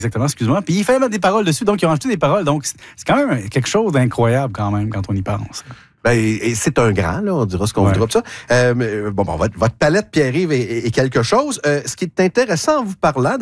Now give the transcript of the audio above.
Exactement, excuse-moi. Puis il fallait mettre des paroles dessus, donc ils ont rajouté des paroles. Donc c'est quand même quelque chose d'incroyable quand même quand on y pense. Ben, et c'est un grand, là, on dira ce qu'on voudra de ça. Votre palette, Pierre-Yves, est quelque chose. Ce qui est intéressant en vous parlant,